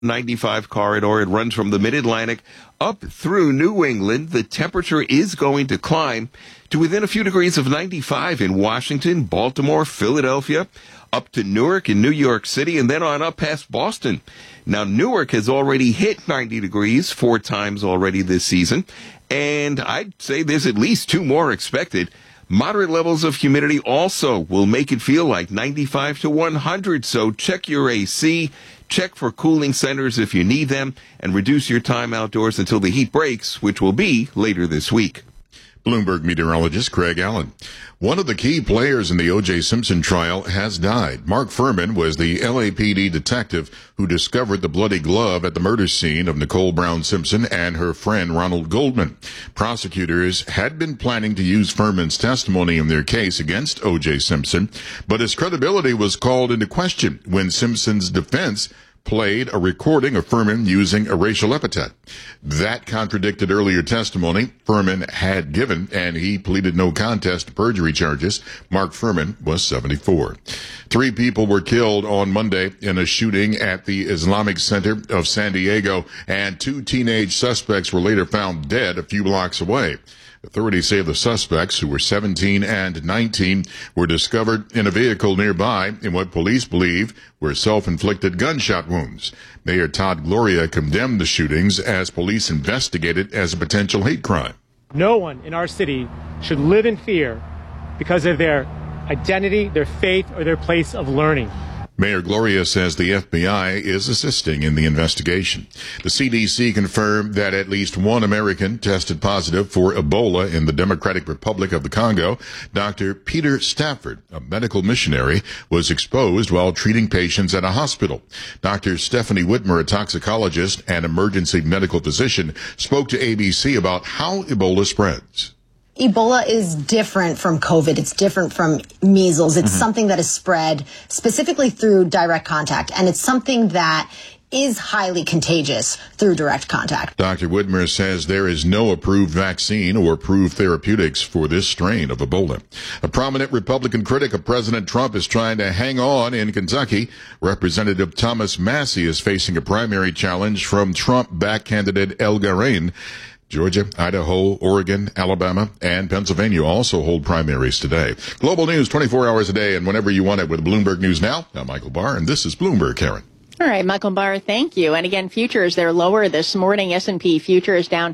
95 corridor. It runs from the Mid-Atlantic up through New England. The temperature is going to climb to within a few degrees of 95 in Washington, Baltimore, Philadelphia, up to Newark and New York City, and then on up past Boston. Now, Newark has already hit 90 degrees 4 times already this season, and I'd say there's at least 2 more expected. Moderate levels of humidity also will make it feel like 95 to 100, so check your AC, check for cooling centers if you need them, and reduce your time outdoors until the heat breaks, which will be later this week. Bloomberg meteorologist Craig Allen. One of the key players in the O.J. Simpson trial has died. Mark Furman was the LAPD detective who discovered the bloody glove at the murder scene of Nicole Brown Simpson and her friend Ronald Goldman. Prosecutors had been planning to use Furman's testimony in their case against O.J. Simpson, but his credibility was called into question when Simpson's defense played a recording of Furman using a racial epithet. That contradicted earlier testimony Furman had given, and he pleaded no contest to perjury charges. Mark Furman was 74. 3 people were killed on Monday in a shooting at the Islamic Center of San Diego, and 2 teenage suspects were later found dead a few blocks away. Authorities say the suspects, who were 17 and 19, were discovered in a vehicle nearby in what police believe were self-inflicted gunshot wounds. Mayor Todd Gloria condemned the shootings as police investigated as a potential hate crime. No one in our city should live in fear because of their identity, their faith, or their place of learning. Mayor Gloria says the FBI is assisting in the investigation. The CDC confirmed that at least 1 American tested positive for Ebola in the Democratic Republic of the Congo. Dr. Peter Stafford, a medical missionary, was exposed while treating patients at a hospital. Dr. Stephanie Whitmer, a toxicologist and emergency medical physician, spoke to ABC about how Ebola spreads. Ebola is different from COVID. It's different from measles. It's something that is spread specifically through direct contact, and it's something that is highly contagious through direct contact. Dr. Whitmer says there is no approved vaccine or approved therapeutics for this strain of Ebola. A prominent Republican critic of President Trump is trying to hang on in Kentucky. Representative Thomas Massie is facing a primary challenge from Trump-backed candidate El Garin. Georgia, Idaho, Oregon, Alabama, and Pennsylvania also hold primaries today. Global news 24 hours a day and whenever you want it with Bloomberg News Now. I'm Michael Barr, and this is Bloomberg, Karen. All right, Michael Barr, thank you. And again, futures, they're lower this morning. S&P futures down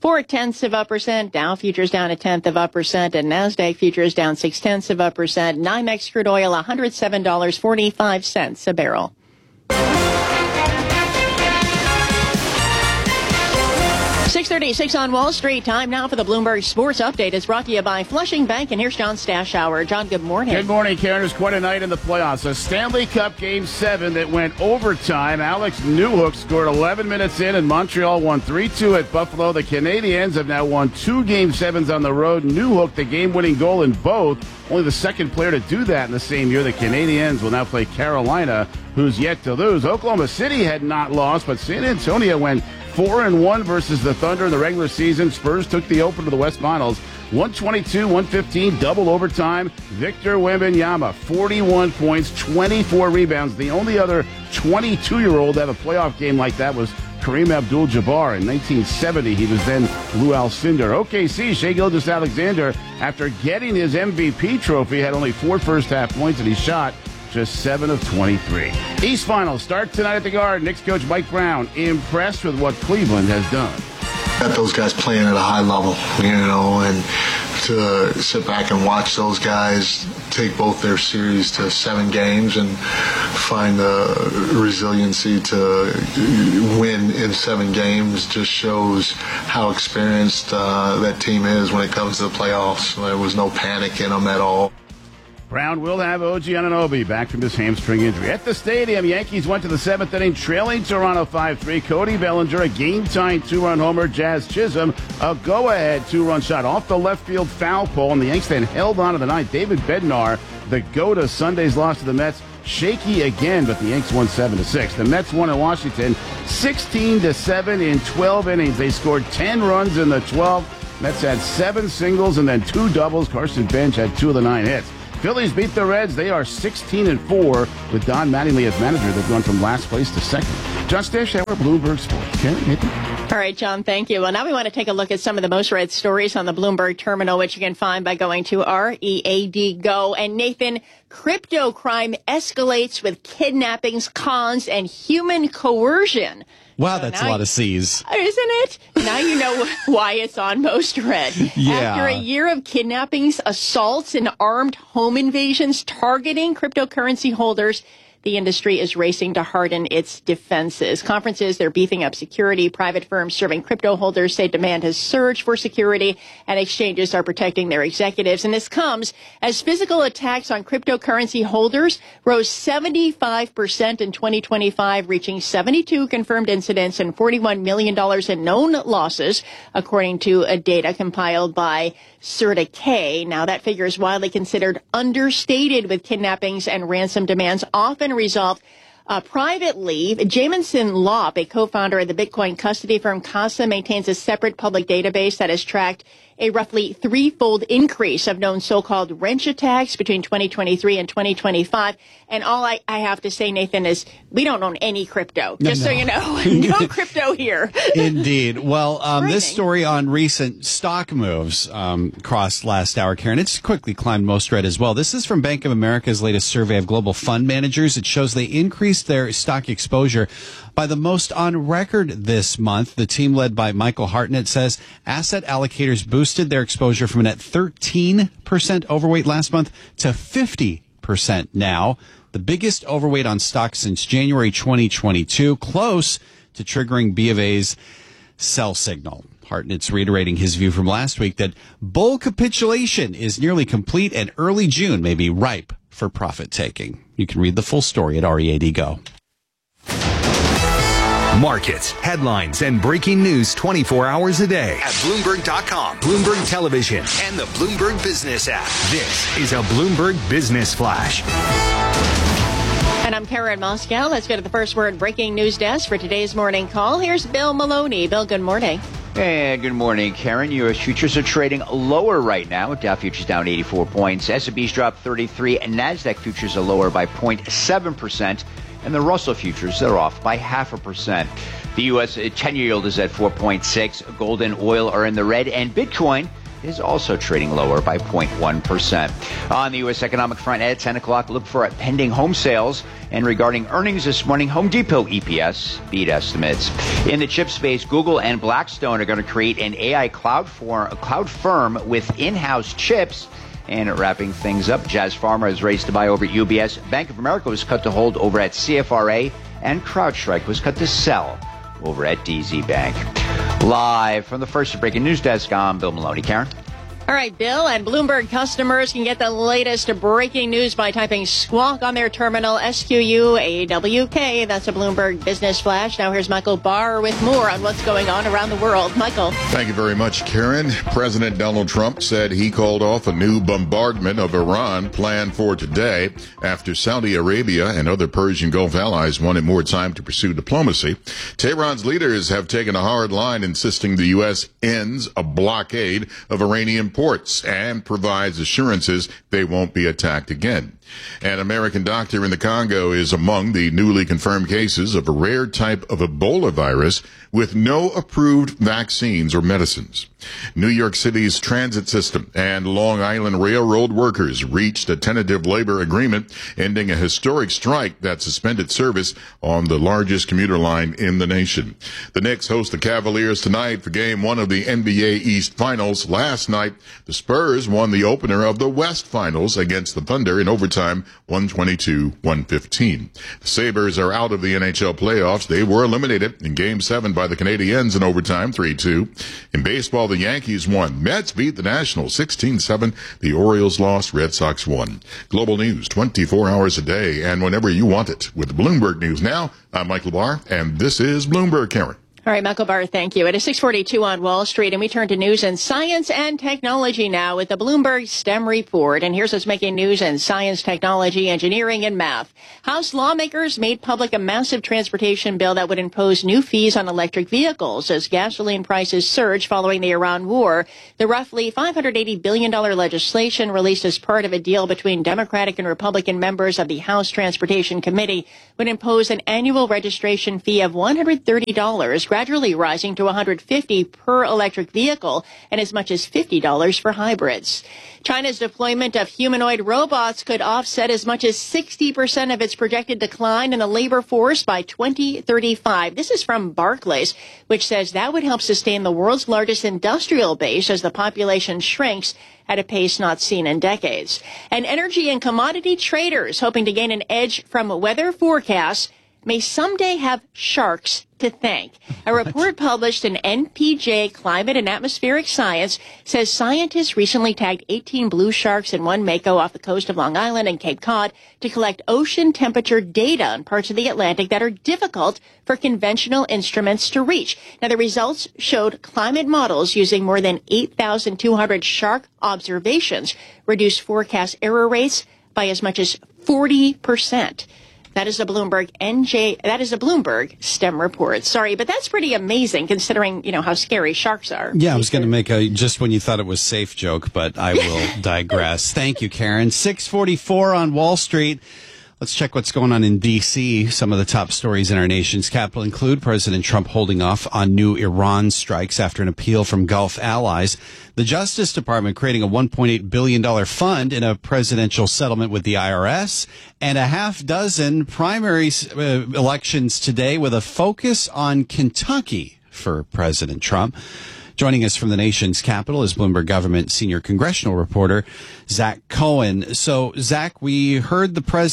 0.4%. Dow futures down 0.1%. And NASDAQ futures down 0.6%. NYMEX crude oil, $107.45 a barrel. 6:36 on Wall Street. Time now for the Bloomberg Sports Update. It's brought to you by Flushing Bank. And here's John Stashower. John, good morning. Good morning, Karen. It was quite a night in the playoffs. A Stanley Cup Game 7 that went overtime. Alex Newhook scored 11 minutes in, and Montreal won 3-2 at Buffalo. The Canadiens have now won 2 Game 7s on the road. Newhook, the game-winning goal in both. Only the second player to do that in the same year. The Canadiens will now play Carolina, who's yet to lose. Oklahoma City had not lost, but San Antonio went 4-1 versus the Thunder in the regular season. Spurs took the open to the West Finals. 122-115, double overtime. Victor Wembanyama, 41 points, 24 rebounds. The only other 22-year-old to have a playoff game like that was Kareem Abdul-Jabbar. In 1970, he was then Lou Alcindor. OKC, Shai Gilgeous-Alexander, after getting his MVP trophy, had only 4 first-half points, and he shot just 7 of 23. East Finals start tonight at the Garden. Knicks coach Mike Brown impressed with what Cleveland has done. Got those guys playing at a high level, and to sit back and watch those guys take both their series to 7 games and find the resiliency to win in 7 games just shows how experienced that team is when it comes to the playoffs. There was no panic in them at all. Brown will have OG Anunoby back from his hamstring injury. At the stadium, Yankees went to the 7th inning, trailing Toronto 5-3. Cody Bellinger, a game-tying 2-run homer. Jazz Chisholm, a go-ahead 2-run shot off the left field foul pole, and the Yanks then held on to the ninth. David Bednar, the go to Sunday's loss to the Mets, shaky again, but the Yanks won 7-6. The Mets won in Washington 16-7 in 12 innings. They scored 10 runs in the 12th. Mets had 7 singles and then 2 doubles. Carson Bench had 2 of the 9 hits. Phillies beat the Reds. They are 16-4 with Don Mattingly as manager. They've gone from last place to second. John Stashower, Bloomberg Sports. Karen, Nathan? All right, John, thank you. Well, now we want to take a look at some of the most read stories on the Bloomberg terminal, which you can find by going to READ Go. And Nathan, crypto crime escalates with kidnappings, cons, and human coercion. Wow, that's a lot of C's. Isn't it? Now you know why it's on most read. Yeah. After a year of kidnappings, assaults, and armed home invasions targeting cryptocurrency holders, the industry is racing to harden its defenses. Conferences, they're beefing up security. Private firms serving crypto holders say demand has surged for security, and exchanges are protecting their executives. And this comes as physical attacks on cryptocurrency holders rose 75% in 2025, reaching 72 confirmed incidents and $41 million in known losses, according to data compiled by CertaK. Now, that figure is widely considered understated, with kidnappings and ransom demands often resolved privately. Jamison Lopp, a co-founder of the Bitcoin custody firm Casa, maintains a separate public database that has tracked a roughly threefold increase of known so-called wrench attacks between 2023 and 2025. And all I have to say, Nathan, is we don't own any crypto. Just so you know, no crypto here. Indeed. Well, this story on recent stock moves crossed last hour, Karen. It's quickly climbed most read as well. This is from Bank of America's latest survey of global fund managers. It shows they increased their stock exposure by the most on record this month. The team led by Michael Hartnett says asset allocators boosted their exposure from a net 13% overweight last month to 50% now. The biggest overweight on stocks since January 2022, close to triggering B of A's sell signal. Hartnett's reiterating his view from last week that bull capitulation is nearly complete and early June may be ripe for profit taking. You can read the full story at READ Go. Markets, headlines, and breaking news 24 hours a day at Bloomberg.com, Bloomberg Television, and the Bloomberg Business app. This is a Bloomberg Business Flash. And I'm Karen Moscow. Let's go to the first word breaking news desk for today's morning call. Here's Bill Maloney. Bill, good morning. Hey, good morning, Karen. U.S. futures are trading lower right now. Dow futures down 84 points. S&P's dropped 33, and NASDAQ futures are lower by 0.7%. And the Russell futures, they're off by 0.5%. The U.S. 10-year yield is at 4.6. Gold and oil are in the red, and Bitcoin is also trading lower by 0.1%. On the U.S. economic front at 10 o'clock, look for pending home sales. And regarding earnings this morning, Home Depot EPS beat estimates. In the chip space, Google and Blackstone are going to create an AI cloud firm with in-house chips. And wrapping things up, Jazz Pharma is raised to buy over at UBS. Bank of America was cut to hold over at CFRA. And CrowdStrike was cut to sell over at DZ Bank. Live from the first breaking news desk, I'm Bill Maloney. Karen? All right, Bill, and Bloomberg customers can get the latest breaking news by typing Squawk on their terminal, SQUAWK. That's a Bloomberg Business Flash. Now here's Michael Barr with more on what's going on around the world. Michael. Thank you very much, Karen. President Donald Trump said he called off a new bombardment of Iran planned for today after Saudi Arabia and other Persian Gulf allies wanted more time to pursue diplomacy. Tehran's leaders have taken a hard line, insisting the U.S. ends a blockade of Iranian ports and provides assurances they won't be attacked again. An American doctor in the Congo is among the newly confirmed cases of a rare type of Ebola virus with no approved vaccines or medicines. New York City's transit system and Long Island Railroad workers reached a tentative labor agreement ending a historic strike that suspended service on the largest commuter line in the nation. The Knicks host the Cavaliers tonight for Game 1 of the NBA East Finals. Last night, the Spurs won the opener of the West Finals against the Thunder in overtime, 122-115. The Sabres are out of the NHL playoffs. They were eliminated in Game 7 by the Canadiens in overtime, 3-2. In baseball, the Yankees won. Mets beat the Nationals 16-7. The Orioles lost. Red Sox won. Global news 24 hours a day and whenever you want it with Bloomberg News Now. I'm Michael Barr, and this is Bloomberg, Karen. All right, Michael Barr, thank you. It is 6:42 on Wall Street, and we turn to news and science and technology now with the Bloomberg STEM report. And here's what's making news in science, technology, engineering, and math. House lawmakers made public a massive transportation bill that would impose new fees on electric vehicles as gasoline prices surge following the Iran war. The roughly $580 billion legislation released as part of a deal between Democratic and Republican members of the House Transportation Committee would impose an annual registration fee of $130, gradually rising to $150 per electric vehicle and as much as $50 for hybrids. China's deployment of humanoid robots could offset as much as 60% of its projected decline in the labor force by 2035. This is from Barclays, which says that would help sustain the world's largest industrial base as the population shrinks at a pace not seen in decades. And energy and commodity traders hoping to gain an edge from weather forecasts may someday have sharks to thank. A report published in NPJ Climate and Atmospheric Science says scientists recently tagged 18 blue sharks and one mako off the coast of Long Island and Cape Cod to collect ocean temperature data in parts of the Atlantic that are difficult for conventional instruments to reach. Now, the results showed climate models using more than 8,200 shark observations reduced forecast error rates by as much as 40%. That is a Bloomberg STEM report. Sorry, but that's pretty amazing considering, how scary sharks are. Yeah, I was going to make a just when you thought it was safe joke, but I will digress. Thank you, Karen. 6:44 on Wall Street. Let's check what's going on in D.C. Some of the top stories in our nation's capital include President Trump holding off on new Iran strikes after an appeal from Gulf allies. The Justice Department creating a $1.8 billion fund in a presidential settlement with the IRS, and a half dozen primary elections today with a focus on Kentucky for President Trump. Joining us from the nation's capital is Bloomberg Government senior congressional reporter Zach Cohen. So, Zach, we saw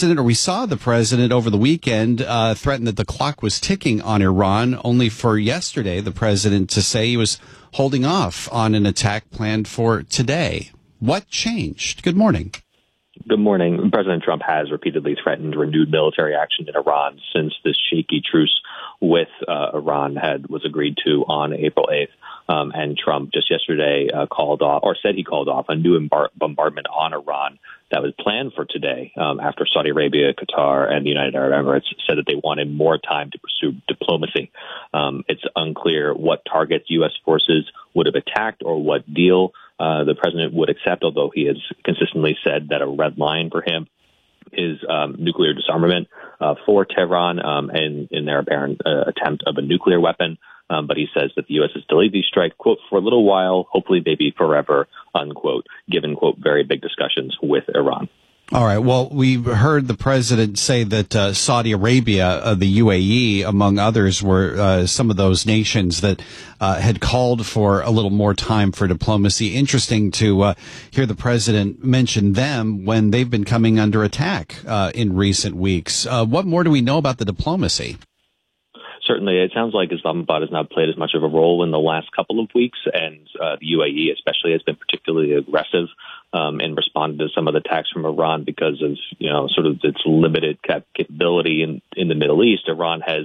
the president over the weekend threaten that the clock was ticking on Iran, only for yesterday the president to say he was holding off on an attack planned for today. What changed? Good morning. Good morning. President Trump has repeatedly threatened renewed military action in Iran since this shaky truce with Iran was agreed to on April 8th. And Trump just yesterday said he called off a new bombardment on Iran that was planned for today after Saudi Arabia, Qatar, and the United Arab Emirates said that they wanted more time to pursue diplomacy. It's unclear what targets U.S. forces would have attacked or what deal the president would accept, although he has consistently said that a red line for him is nuclear disarmament for Tehran in their apparent attempt of a nuclear weapon. But he says that the U.S. has delayed these strikes, quote, for a little while, hopefully maybe forever, unquote, given, quote, very big discussions with Iran. All right. Well, we heard the president say that Saudi Arabia, the UAE, among others, were some of those nations that had called for a little more time for diplomacy. Interesting to hear the president mention them when they've been coming under attack in recent weeks. What more do we know about the diplomacy? Certainly, it sounds like Islamabad has not played as much of a role in the last couple of weeks, and the UAE especially has been particularly aggressive in responding to some of the attacks from Iran because of sort of its limited capability in the Middle East. Iran has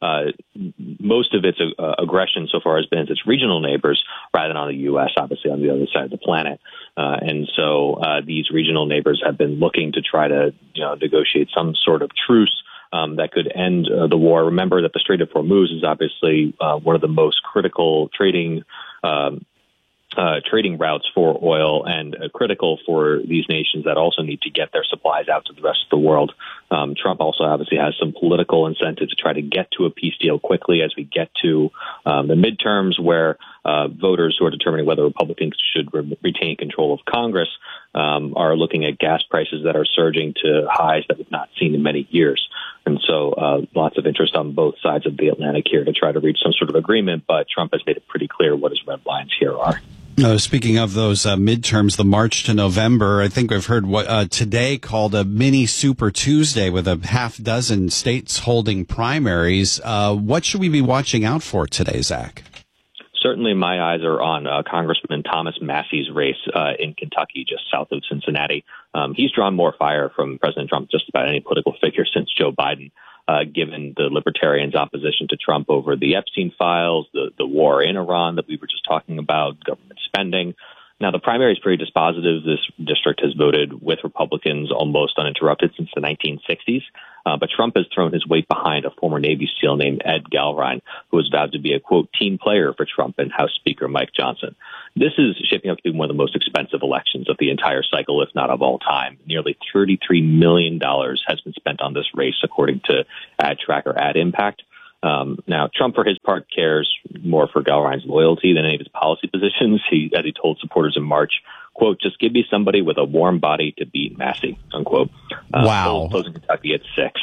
most of its aggression so far has been its regional neighbors rather than on the U.S., obviously on the other side of the planet. And so these regional neighbors have been looking to try to negotiate some sort of truce that could end the war. Remember that the Strait of Hormuz is obviously one of the most critical trading routes for oil and critical for these nations that also need to get their supplies out to the rest of the world. Trump also obviously has some political incentive to try to get to a peace deal quickly as we get to the midterms where voters who are determining whether Republicans should retain control of Congress are looking at gas prices that are surging to highs that we've not seen in many years. And so lots of interest on both sides of the Atlantic here to try to reach some sort of agreement, but Trump has made it pretty clear what his red lines here are. Speaking of those midterms, the March to November, I think we've heard what today called a mini Super Tuesday with a half dozen states holding primaries. What should we be watching out for today, Zach? Certainly my eyes are on Congressman Thomas Massey's race in Kentucky, just south of Cincinnati. He's drawn more fire from President Trump just about any political figure since Joe Biden. given the Libertarians' opposition to Trump over the Epstein files, the war in Iran that we were just talking about, government spending. Now, the primary is pretty dispositive. This district has voted with Republicans almost uninterrupted since the 1960s. But Trump has thrown his weight behind a former Navy SEAL named Ed Galrine, who was vowed to be a, quote, team player for Trump and House Speaker Mike Johnson. This is shaping up to be one of the most expensive elections of the entire cycle, if not of all time. Nearly $33 million has been spent on this race, according to Ad Tracker Ad Impact. Now, Trump, for his part, cares more for Galrine's loyalty than any of his policy positions. As he told supporters in March, quote, just give me somebody with a warm body to beat Massey, unquote. Wow. Closing Kentucky at 6.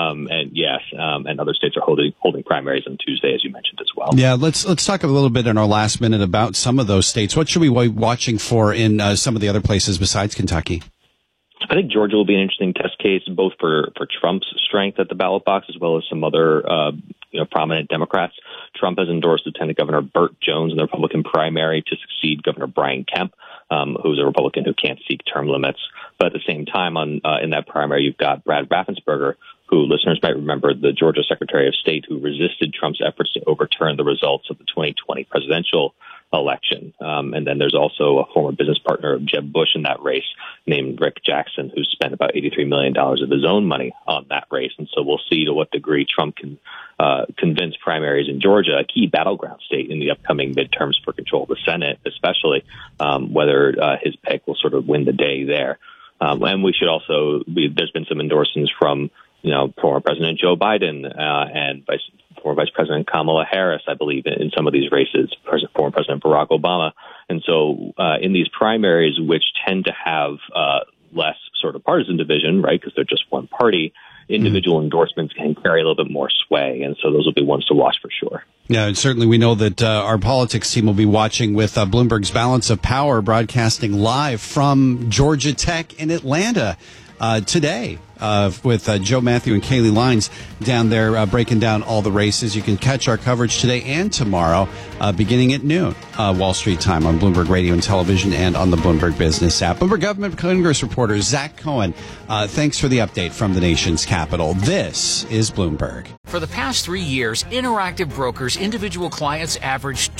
And other states are holding primaries on Tuesday, as you mentioned as well. Yeah, let's talk a little bit in our last minute about some of those states. What should we be watching for in some of the other places besides Kentucky? I think Georgia will be an interesting test case, both for Trump's strength at the ballot box as well as some other prominent Democrats. Trump has endorsed Lieutenant Governor Burt Jones in the Republican primary to succeed Governor Brian Kemp, who's a Republican who can't seek term limits. But at the same time, in that primary, you've got Brad Raffensperger, who listeners might remember, the Georgia Secretary of State, who resisted Trump's efforts to overturn the results of the 2020 presidential election. And then there's also a former business partner of Jeb Bush in that race named Rick Jackson, who spent about $83 million of his own money on that race. And so we'll see to what degree Trump can convince primaries in Georgia, a key battleground state in the upcoming midterms for control of the Senate, especially whether his pick will sort of win the day there. And we should also, there's been some endorsements from, former President Joe Biden and former Vice President Kamala Harris, I believe, in some of these races, former President Barack Obama. And so in these primaries, which tend to have less sort of partisan division, right, because they're just one party, individual endorsements can carry a little bit more sway. And so those will be ones to watch for sure. Yeah, and certainly we know that our politics team will be watching with Bloomberg's Balance of Power broadcasting live from Georgia Tech in Atlanta today. With Joe Matthew and Kaylee Lines down there breaking down all the races. You can catch our coverage today and tomorrow beginning at noon Wall Street time on Bloomberg Radio and Television and on the Bloomberg Business app. Bloomberg Government Congress reporter Zach Cohen, thanks for the update from the nation's capital. This is Bloomberg. For the past 3 years, Interactive Brokers individual clients averaged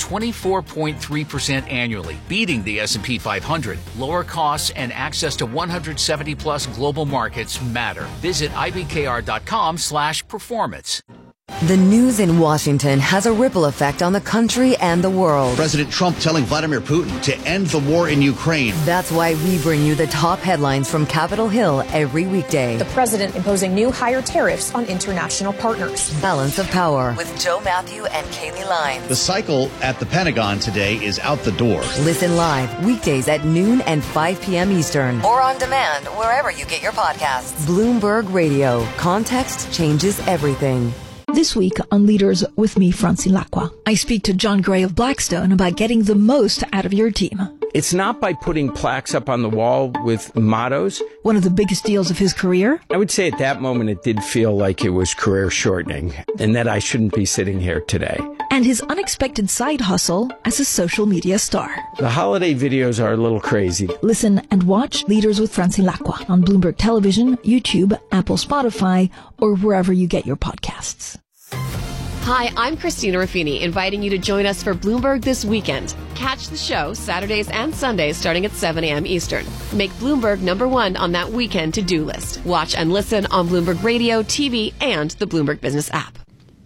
24.3% annually, beating the S&P 500. Lower costs and access to 170-plus global markets matter. Visit ibkr.com/performance. The news in Washington has a ripple effect on the country and the world. President Trump telling Vladimir Putin to end the war in Ukraine. That's why we bring you the top headlines from Capitol Hill every weekday. The president imposing new higher tariffs on international partners. Balance of Power with Joe Matthew and Kaylee Lines. The cycle at the Pentagon today is out the door. Listen live weekdays at noon and 5 p.m. Eastern. Or on demand wherever you get your podcasts. Bloomberg Radio. Context changes everything. This week on Leaders with me, Francine Lacqua, I speak to John Gray of Blackstone about getting the most out of your team. It's not by putting plaques up on the wall with mottos. One of the biggest deals of his career? I would say at that moment it did feel like it was career shortening and that I shouldn't be sitting here today. And his unexpected side hustle as a social media star. The holiday videos are a little crazy. Listen and watch Leaders with Francine Lacqua on Bloomberg Television, YouTube, Apple, Spotify, or wherever you get your podcasts. Hi, I'm Christina Ruffini, inviting you to join us for Bloomberg This Weekend. Catch the show Saturdays and Sundays starting at 7 a.m. Eastern. Make Bloomberg #1 on that weekend to-do list. Watch and listen on Bloomberg Radio, TV, and the Bloomberg Business app.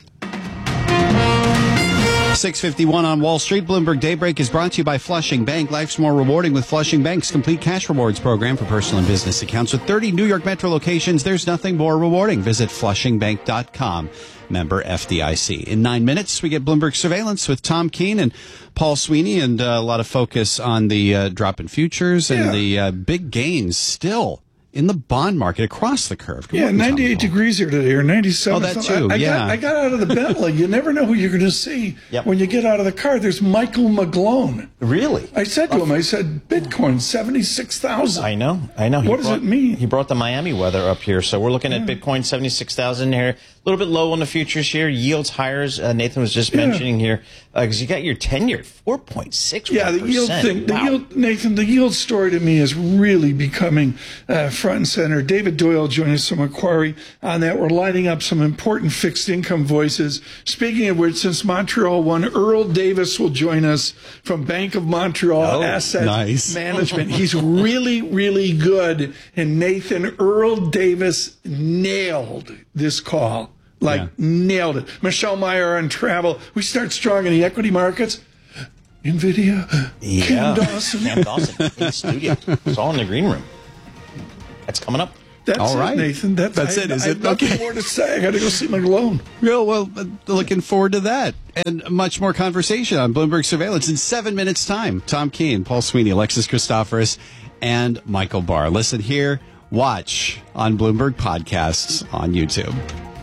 6:51 on Wall Street. Bloomberg Daybreak is brought to you by Flushing Bank. Life's more rewarding with Flushing Bank's complete cash rewards program for personal and business accounts. With 30 New York Metro locations, there's nothing more rewarding. Visit flushingbank.com. Member FDIC. In 9 minutes, we get Bloomberg Surveillance with Tom Keene and Paul Sweeney, and a lot of focus on the drop in futures and the big gains still in the bond market across the curve. Good morning, 98 degrees here today, or 97. Oh, that too, I got out of the Bentley. You never know who you're going to see when you get out of the car. There's Michael McGlone. Really? I said to him, Bitcoin, 76,000. I know. What does it mean? He brought the Miami weather up here. So we're looking at Bitcoin, 76,000 here. little bit low on the futures here. Yields higher, as Nathan was just mentioning here, because you got your 10-year 4.6%. Yeah, the yield thing. Wow. Nathan, the yield story to me is really becoming front and center. David Doyle joined us from Macquarie on that. We're lining up some important fixed income voices. Speaking of which, since Montreal won, Earl Davis will join us from Bank of Montreal Asset Management. He's really, really good. And Nathan, Earl Davis nailed this call. Nailed it. Michelle Meyer on travel. We start strong in the equity markets. NVIDIA. Cam Dawson. Cam Dawson in the studio. It's all in the green room. That's coming up. That's all right, it, Nathan. That's it. Is I it? have nothing Okay. more to say. I got to go see McGlone. Well, looking forward to that. And much more conversation on Bloomberg Surveillance in 7 minutes' time. Tom Keene, Paul Sweeney, Alexis Christoforous, and Michael Barr. Listen here, watch on Bloomberg Podcasts on YouTube.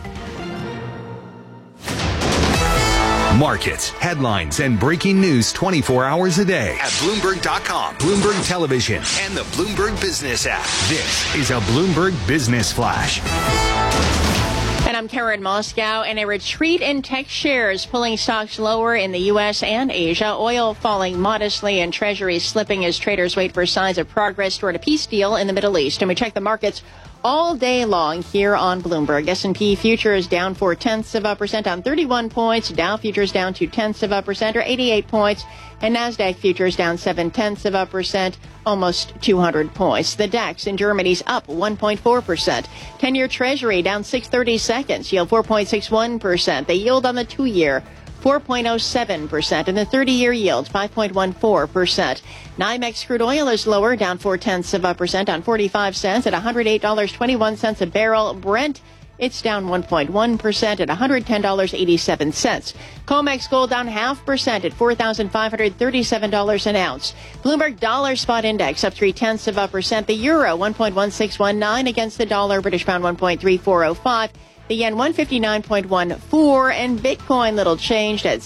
Markets, headlines, and breaking news 24 hours a day at Bloomberg.com, Bloomberg Television, and the Bloomberg Business app. This is a Bloomberg Business Flash. And I'm Karen Moscow, and a retreat in tech shares pulling stocks lower in the U.S. and Asia. Oil falling modestly and treasuries slipping as traders wait for signs of progress toward a peace deal in the Middle East. And we check the markets all day long here on Bloomberg. S&P futures down 0.4% on 31 points. Dow futures down 0.2% or 88 points. And NASDAQ futures down 0.7%, almost 200 points. The DAX in Germany's up 1.4%. 10-year Treasury down 6/32, yield 4.61%. The yield on the 2-year 4.07%, and the 30-year yield 5.14%. NYMEX crude oil is lower, down 0.4% on 45 cents at $108.21 a barrel. Brent, it's down 1.1% at $110.87. COMEX gold down 0.5% at $4,537 an ounce. Bloomberg Dollar Spot Index up 0.3%. The euro 1.1619 against the dollar. British pound 1.3405. The yen 159.14, and Bitcoin little changed at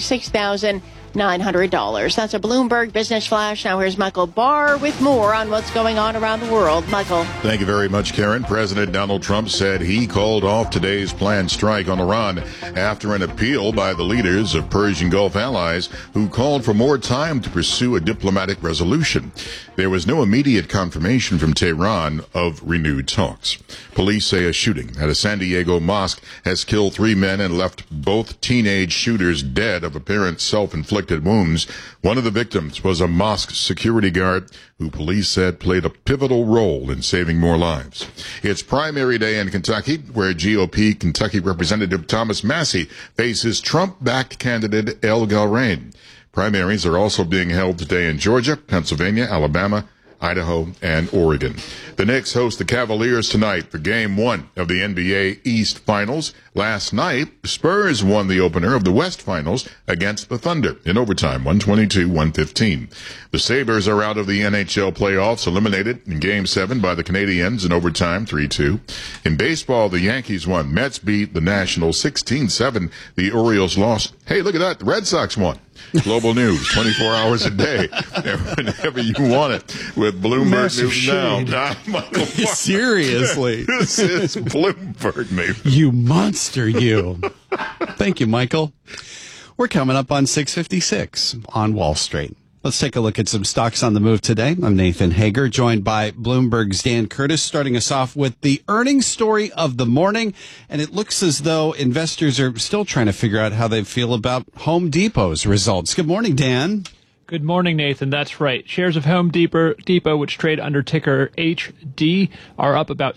$76,900. That's a Bloomberg Business Flash. Now here's Michael Barr with more on what's going on around the world. Michael. Thank you very much, Karen. President Donald Trump said he called off today's planned strike on Iran after an appeal by the leaders of Persian Gulf allies who called for more time to pursue a diplomatic resolution. There was no immediate confirmation from Tehran of renewed talks. Police say a shooting at a San Diego mosque has killed 3 men and left both teenage shooters dead of apparent self-inflicted wounds. One of the victims was a mosque security guard who police said played a pivotal role in saving more lives. It's primary day in Kentucky, where GOP Kentucky Representative Thomas Massie faces Trump-backed candidate El Galrain. Primaries are also being held today in Georgia, Pennsylvania, Alabama, Idaho, and Oregon. The Knicks host the Cavaliers tonight for Game 1 of the NBA East Finals. Last night, Spurs won the opener of the West Finals against the Thunder in overtime, 122-115. The Sabres are out of the NHL playoffs, eliminated in Game 7 by the Canadiens in overtime, 3-2. In baseball, the Yankees won. Mets beat the Nationals 16-7. The Orioles lost. Hey, look at that. The Red Sox won. Global news, 24 hours a day, whenever you want it, with Bloomberg News Now. Michael Barr. Seriously. This is Bloomberg News. You monster, you. Thank you, Michael. We're coming up on 6:56 on Wall Street. Let's take a look at some stocks on the move today. I'm Nathan Hager, joined by Bloomberg's Dan Curtis, starting us off with the earnings story of the morning. And it looks as though investors are still trying to figure out how they feel about Home Depot's results. Good morning, Dan. Good morning, Nathan. That's right. Shares of Home Depot, which trade under ticker HD, are up about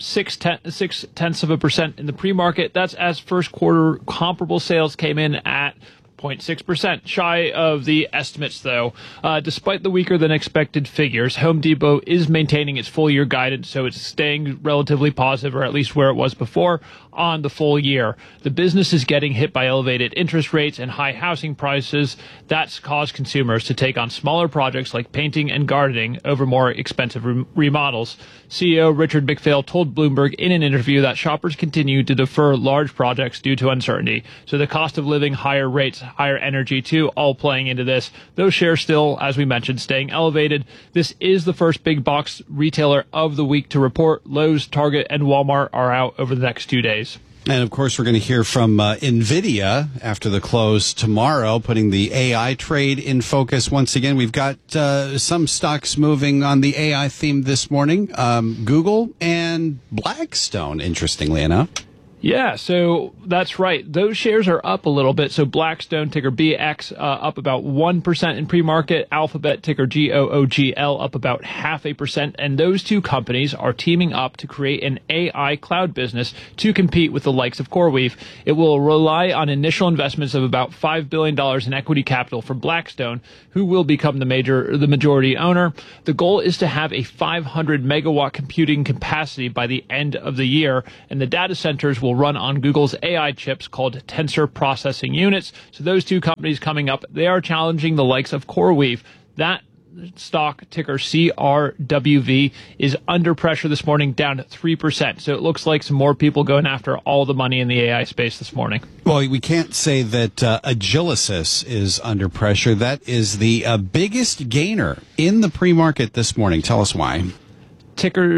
0.6% in the pre-market. That's as first quarter comparable sales came in at 0.6%, shy of the estimates, though. Despite the weaker than expected figures, Home Depot is maintaining its full year guidance, so it's staying relatively positive, or at least where it was before, on the full year. The business is getting hit by elevated interest rates and high housing prices. That's caused consumers to take on smaller projects like painting and gardening over more expensive remodels. CEO Richard McPhail told Bloomberg in an interview that shoppers continue to defer large projects due to uncertainty. So the cost of living, higher rates, higher energy too, all playing into this. Those shares still, as we mentioned, staying elevated. This is the first big box retailer of the week to report. Lowe's, Target, and Walmart are out over the next 2 days. And, of course, we're going to hear from NVIDIA after the close tomorrow, putting the AI trade in focus once again. We've got some stocks moving on the AI theme this morning, Google and Blackstone, interestingly enough. Yeah, so that's right. Those shares are up a little bit. So Blackstone, ticker BX, up about 1% in pre-market. Alphabet, ticker GOOGL, up about 0.5%. And those two companies are teaming up to create an AI cloud business to compete with the likes of CoreWeave. It will rely on initial investments of about $5 billion in equity capital from Blackstone, who will become the majority owner. The goal is to have a 500 megawatt computing capacity by the end of the year, and the data centers will run on Google's AI chips called Tensor Processing Units. So those two companies coming up, they are challenging the likes of CoreWeave. That stock, ticker CRWV, is under pressure this morning, down 3%. So it looks like some more people going after all the money in the AI space this morning. Well, we can't say that Agilysys is under pressure. That is the biggest gainer in the pre-market this morning. Tell us why. Ticker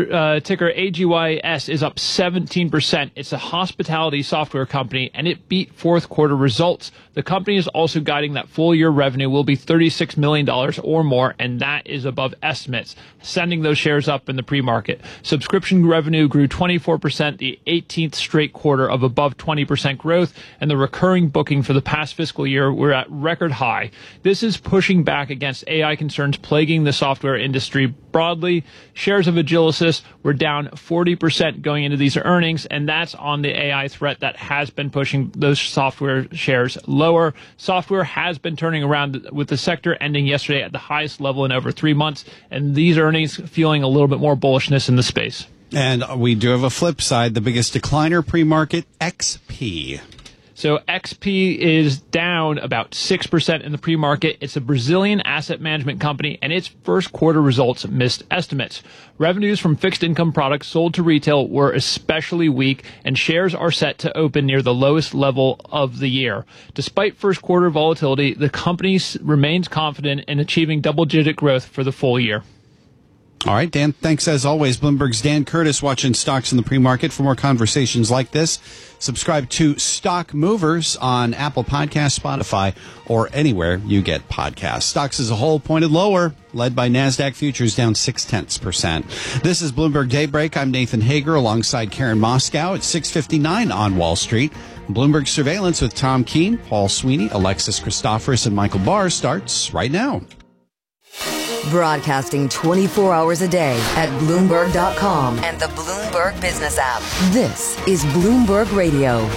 AGYS is up 17%. It's a hospitality software company, and it beat fourth quarter results. The company is also guiding that full year revenue will be $36 million or more, and that is above estimates, sending those shares up in the pre-market. Subscription revenue grew 24%, the 18th straight quarter of above 20% growth, and the recurring booking for the past fiscal year were at record high. This is pushing back against AI concerns plaguing the software industry broadly. Shares of Agilysys were down 40% going into these earnings, and that's on the AI threat that has been pushing those software shares lower. Software has been turning around, with the sector ending yesterday at the highest level in over 3 months, and these earnings fueling a little bit more bullishness in the space. And we do have a flip side, the biggest decliner pre-market, XP. So XP is down about 6% in the pre-market. It's a Brazilian asset management company, and its first quarter results missed estimates. Revenues from fixed income products sold to retail were especially weak, and shares are set to open near the lowest level of the year. Despite first quarter volatility, the company remains confident in achieving double-digit growth for the full year. All right, Dan, thanks as always. Bloomberg's Dan Curtis watching stocks in the pre-market. For more conversations like this, subscribe to Stock Movers on Apple Podcasts, Spotify, or anywhere you get podcasts. Stocks as a whole pointed lower, led by NASDAQ futures down 0.6%. This is Bloomberg Daybreak. I'm Nathan Hager alongside Karen Moscow at 6:59 on Wall Street. Bloomberg Surveillance with Tom Keene, Paul Sweeney, Alexis Christoforous, and Michael Barr starts right now. Broadcasting 24 hours a day at Bloomberg.com and the Bloomberg Business app. This is Bloomberg Radio.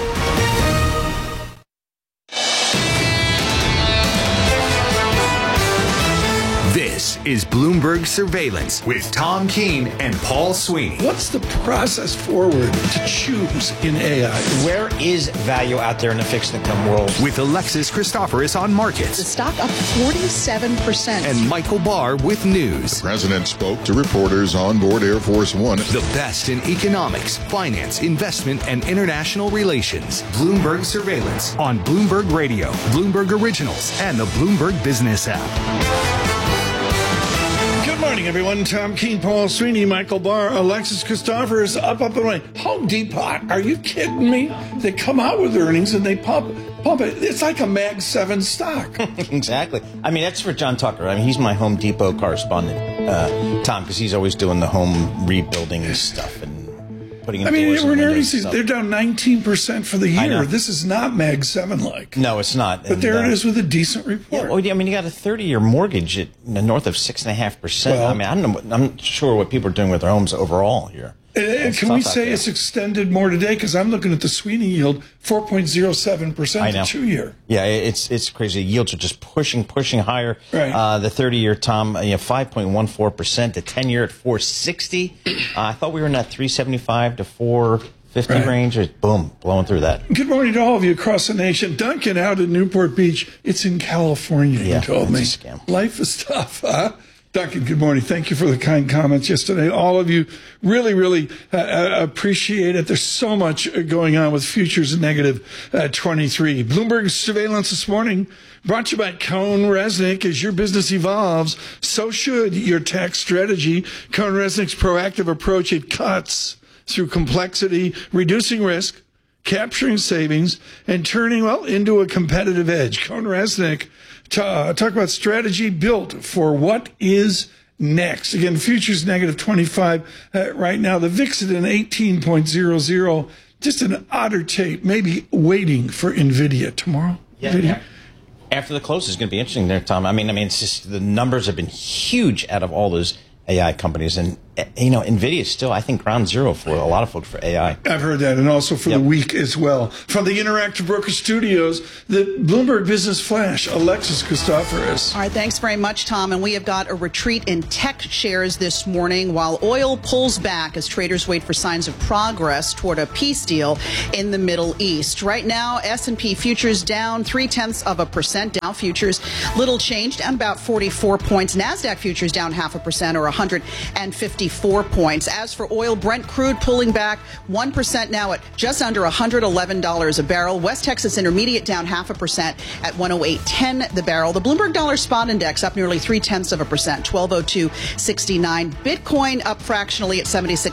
This is Bloomberg Surveillance with Tom Keene and Paul Sweeney. What's the process forward to choose in AI? Where is value out there in the fixed income world? With Alexis Christoforous on markets. The stock up 47%. And Michael Barr with news. The president spoke to reporters on board Air Force One. The best in economics, finance, investment, and international relations. Bloomberg Surveillance on Bloomberg Radio, Bloomberg Originals, and the Bloomberg Business app. Good morning, everyone. Tom Keene, Paul Sweeney, Michael Barr, Alexis Christoforous, up and away. Home Depot, are you kidding me? They come out with earnings and they pump it. It's like a Mag 7 stock. Exactly. I mean, that's for John Tucker. I mean, he's my Home Depot correspondent, Tom, because he's always doing the home rebuilding stuff and putting in doors. We're in earnings season. They're down 19% for the year. This is not Mag 7-like. No, it's not. But there it is with a decent report. Yeah, well, I mean, you got a 30-year mortgage at north of 6.5%. Well, I mean, I don't know. I'm not sure what people are doing with their homes overall here. Can we say it's extended more today? Because I'm looking at the Sweeney yield, 4.07% to 2-year. Yeah, it's crazy. Yields are just pushing higher. Right. The 30-year, Tom, 5.14%. The 10-year at 4.60. I thought we were in that 3.75 to 4.50 range. Boom, blowing through that. Good morning to all of you across the nation. Duncan out in Newport Beach. It's in California, you told me. A scam. Life is tough, huh? Duncan, good morning. Thank you for the kind comments yesterday. All of you really appreciate it. There's so much going on with futures negative 23. Bloomberg Surveillance this morning brought to you by CohnReznick. As your business evolves, so should your tax strategy. CohnReznick's proactive approach, it cuts through complexity, reducing risk, capturing savings and turning, into a competitive edge. Conor Resnick talk about strategy built for what is next. Again, futures negative 25 right now. The VIX at an 18.00. Just an otter tape, maybe waiting for NVIDIA tomorrow. Yeah. NVIDIA. After the close is going to be interesting there, Tom. I mean, it's just the numbers have been huge out of all those AI companies. And, NVIDIA is still, I think, ground zero for a lot of folks for AI. I've heard that, and also for the week as well. From the Interactive Broker Studios, the Bloomberg Business Flash, Alexis Christoforous. All right, thanks very much, Tom. And we have got a retreat in tech shares this morning while oil pulls back as traders wait for signs of progress toward a peace deal in the Middle East. Right now, S&P futures down 0.3%. Dow futures little change, down about 44 points. NASDAQ futures down 0.5% or 154 points. As for oil, Brent crude pulling back 1% now at just under $111 a barrel. West Texas Intermediate down 0.5% at 108.10 the barrel. The Bloomberg Dollar Spot Index up nearly 0.3%, 1202.69. Bitcoin up fractionally at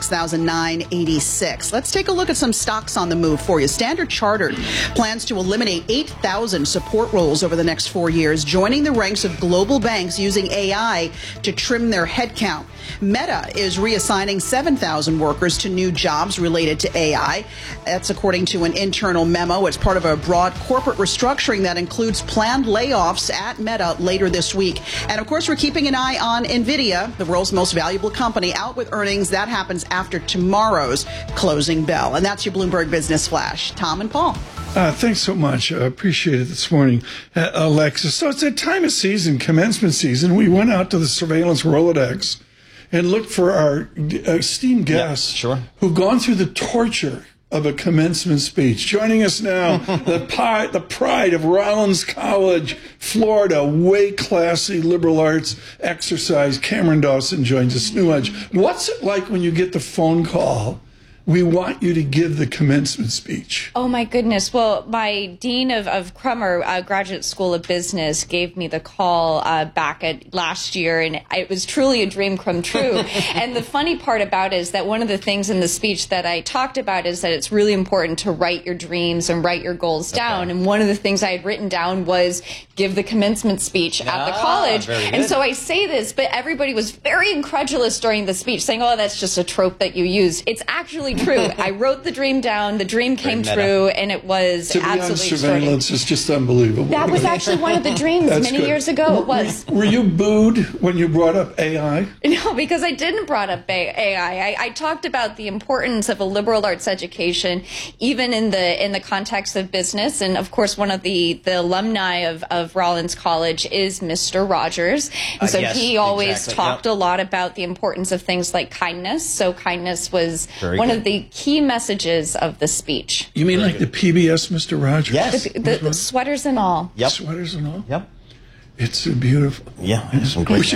76,986. Let's take a look at some stocks on the move for you. Standard Chartered plans to eliminate 8,000 support roles over the next 4 years, joining the ranks of global banks using AI to trim their headcount. Meta is reassigning 7,000 workers to new jobs related to AI. That's according to an internal memo. It's part of a broad corporate restructuring that includes planned layoffs at Meta later this week. And of course, we're keeping an eye on NVIDIA, the world's most valuable company, out with earnings. That happens after tomorrow's closing bell. And that's your Bloomberg Business Flash. Tom and Paul. Thanks so much. I appreciate it this morning, Alexis. So it's that time of season, commencement season. We went out to the surveillance Rolodex and looked for our esteemed guests who've gone through the torture of a commencement speech. Joining us now, the pride of Rollins College, Florida, way classy liberal arts exercise. Cameron Dawson joins us. New Edge. What's it like when you get the phone call? We want you to give the commencement speech. Oh, my goodness. Well, my dean of Crummer Graduate School of Business gave me the call back at last year, and it was truly a dream come true. And the funny part about it is that one of the things in the speech that I talked about is that it's really important to write your dreams and write your goals down. And one of the things I had written down was give the commencement speech at the college. And so I say this, but everybody was very incredulous during the speech, saying, oh, that's just a trope that you used. It's actually true. I wrote the dream down, the dream came true, and it was absolutely surveillance is just unbelievable. That was actually one of the dreams many years ago. It was. Were you booed when you brought up AI? No, because I didn't brought up AI. I talked about the importance of a liberal arts education, even in the context of business. And of course, one of the alumni of Rollins College is Mr. Rogers. And so he always talked a lot about the importance of things like kindness. So kindness was one of the key messages of the speech. You mean like the PBS Mr. Rogers? Yes. The sweaters and all. Yep. Sweaters and all? Yep. It's beautiful. Yeah, some great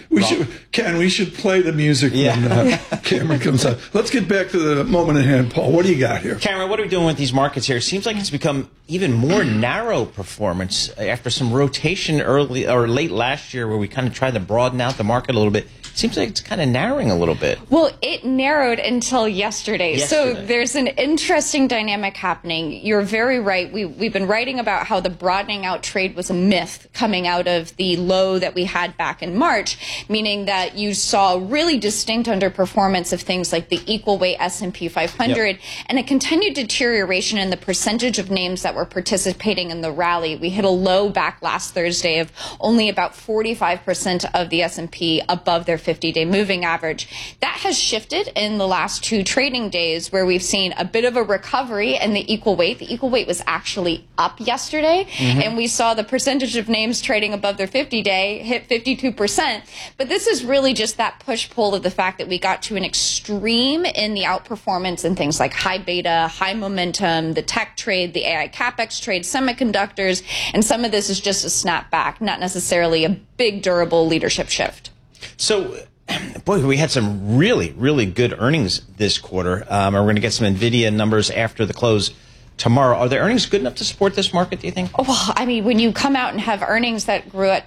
we should play the music when Cameron comes up. Let's get back to the moment at hand, Paul. What do you got here? Cameron, what are we doing with these markets here? It seems like it's become even more narrow performance after some rotation early or late last year where we kind of tried to broaden out the market a little bit. It seems like it's kind of narrowing a little bit. Well, it narrowed until yesterday. So there's an interesting dynamic happening. You're very right. We've been writing about how the broadening out trade was a myth coming out of the low that we had back in March, meaning that you saw really distinct underperformance of things like the equal weight S&P 500 and a continued deterioration in the percentage of names that were participating in the rally. We hit a low back last Thursday of only about 45% of the S&P above their 50-day moving average. That has shifted in the last 2 trading days where we've seen a bit of a recovery in the equal weight. The equal weight was actually up yesterday, and we saw the percentage of names trading above their 50-day hit 52%. But this is really just that push-pull of the fact that we got to an extreme in the outperformance in things like high beta, high momentum, the tech trade, the AI capex trade, semiconductors, and some of this is just a snapback, not necessarily a big durable leadership shift. So, boy, we had some really, really good earnings this quarter. We're going to get some NVIDIA numbers after the close tomorrow. Are the earnings good enough to support this market, do you think? Well, I mean, when you come out and have earnings that grew at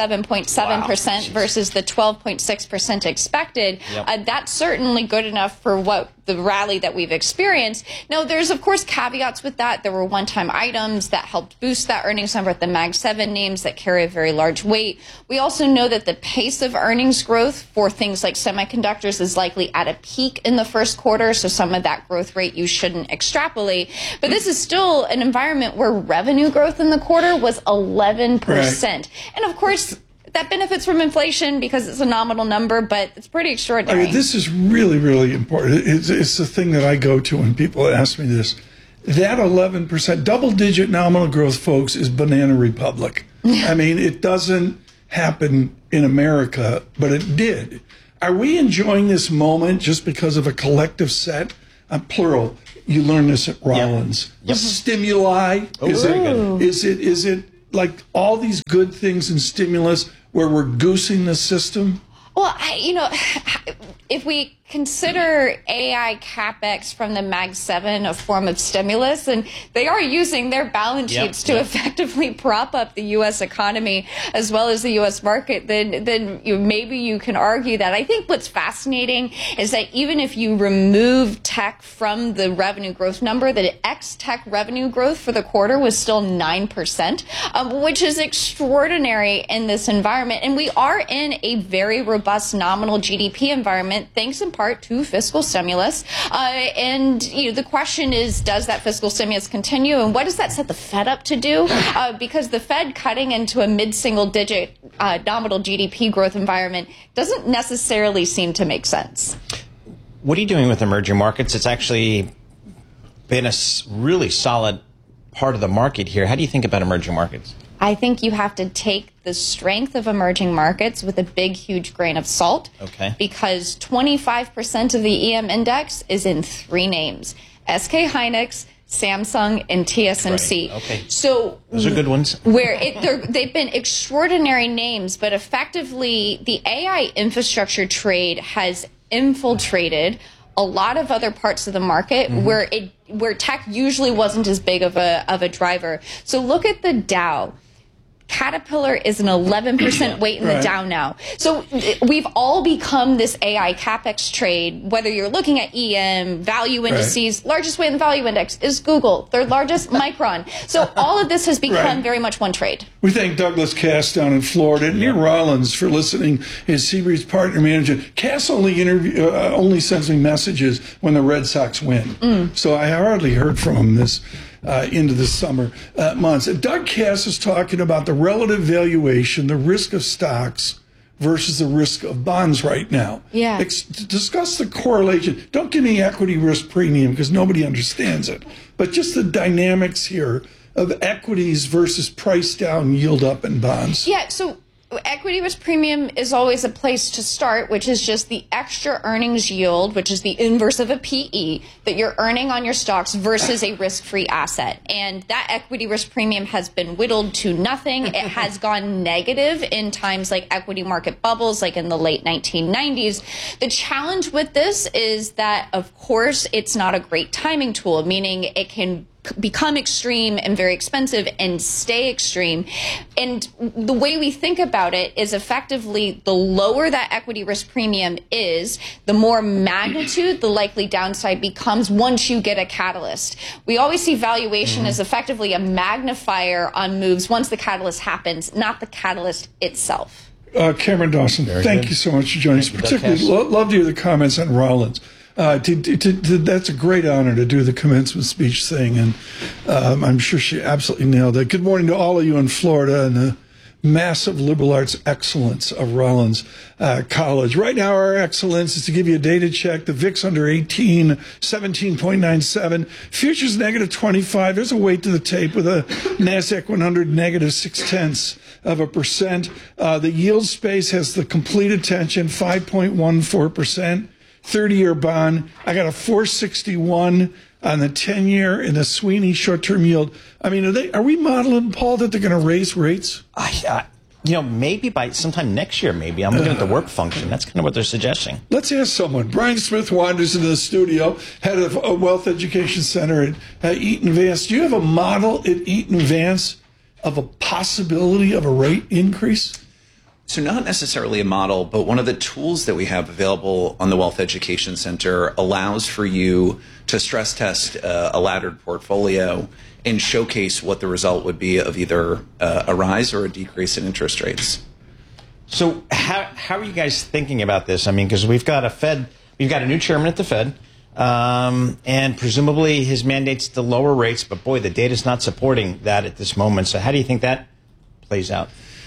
27.7% versus the 12.6% expected, that's certainly good enough for what the rally that we've experienced. Now, there's, of course, caveats with that. There were one-time items that helped boost that earnings number at the Mag 7 names that carry a very large weight. We also know that the pace of earnings growth for things like semiconductors is likely at a peak in the first quarter, so some of that growth rate you shouldn't extrapolate. But this is still an environment where revenue growth in the quarter was 11%. Right. And, of course, that benefits from inflation because it's a nominal number, but it's pretty extraordinary. I mean, this is really, really important. It's the thing that I go to when people ask me this. That 11%, double-digit nominal growth, folks, is Banana Republic. I mean, it doesn't happen in America, but it did. Are we enjoying this moment just because of a collective set? Plural. You learn this at Rollins. Yep. Stimuli. Is it like all these good things in stimulus where we're goosing the system? Well, if we consider AI CapEx from the Mag 7 a form of stimulus, and they are using their balance sheets to effectively prop up the U.S. economy as well as the U.S. market, then maybe you can argue that. I think what's fascinating is that even if you remove tech from the revenue growth number, the ex-tech revenue growth for the quarter was still 9%, which is extraordinary in this environment. And we are in a very robust nominal GDP environment, thanks in part to fiscal stimulus. And the question is, does that fiscal stimulus continue? And what does that set the Fed up to do? Because the Fed cutting into a mid-single digit nominal GDP growth environment doesn't necessarily seem to make sense. What are you doing with emerging markets? It's actually been a really solid part of the market here. How do you think about emerging markets? I think you have to take the strength of emerging markets with a big, huge grain of salt. Okay. Because 25% of the EM index is in 3 names: SK Hynix, Samsung, and TSMC. Right. Okay. So those are good ones. They've been extraordinary names, but effectively the AI infrastructure trade has infiltrated a lot of other parts of the market where tech usually wasn't as big of a driver. So look at the Dow. Caterpillar is an 11% weight in the Dow now. So we've all become this AI CapEx trade, whether you're looking at EM, value indices. Largest weight in the value index is Google. Third largest, Micron. So all of this has become very much one trade. We thank Douglas Cass down in Florida and near Rollins for listening. His Seabreeze partner manager. Cass only sends me messages when the Red Sox win. So I hardly heard from him into the summer months. Doug Cass is talking about the relative valuation, the risk of stocks versus the risk of bonds right now. Yeah. Discuss the correlation. Don't give me equity risk premium because nobody understands it. But just the dynamics here of equities versus price down, yield up in bonds. Yeah, so equity risk premium is always a place to start, which is just the extra earnings yield, which is the inverse of a PE that you're earning on your stocks versus a risk-free asset. And that equity risk premium has been whittled to nothing. It has gone negative in times like equity market bubbles, like in the late 1990s. The challenge with this is that, of course, it's not a great timing tool, meaning it can become extreme and very expensive and stay extreme. And the way we think about it is effectively the lower that equity risk premium is, the more magnitude the likely downside becomes once you get a catalyst. We always see valuation as effectively a magnifier on moves once the catalyst happens, not the catalyst itself. Cameron Dawson, thank you so much for joining us. Particularly love to hear the comments on Rollins. That's a great honor to do the commencement speech thing, and I'm sure she absolutely nailed it. Good morning to all of you in Florida and the massive liberal arts excellence of Rollins College. Right now, our excellence is to give you a data check. The VIX under 18, 17.97. Futures negative 25. There's a weight to the tape with a NASDAQ 100 negative 0.6%. The yield space has the complete attention, 5.14%. 30-year bond. I got a 461 on the 10-year and the Sweeney short-term yield. I mean, are we modeling, Paul, that they're going to raise rates? maybe by sometime next year, maybe. I'm looking at the work function. That's kind of what they're suggesting. Let's ask someone. Brian Smith wanders into the studio, head of a wealth education center at Eaton Vance. Do you have a model at Eaton Vance of a possibility of a rate increase? So not necessarily a model, but one of the tools that we have available on the Wealth Education Center allows for you to stress test a laddered portfolio and showcase what the result would be of either a rise or a decrease in interest rates. So how are you guys thinking about this? I mean, because we've got a new chairman at the Fed, and presumably his mandate's to lower rates, but boy, the data's not supporting that at this moment. So how do you think that plays out?